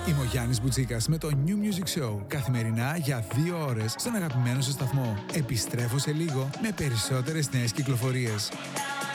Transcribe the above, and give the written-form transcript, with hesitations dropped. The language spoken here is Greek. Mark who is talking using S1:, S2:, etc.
S1: Είμαι ο Γιάννης Μπουτσίκας με το New Music Show. Καθημερινά για 2 ώρες στον αγαπημένο σου σταθμό. Επιστρέφω σε λίγο με περισσότερες νέες κυκλοφορίες.